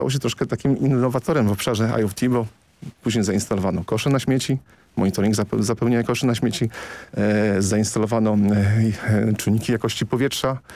Stało się troszkę takim innowatorem w obszarze IoT, bo później zainstalowano kosze na śmieci, monitoring zapełniania koszy na śmieci, zainstalowano czujniki jakości powietrza,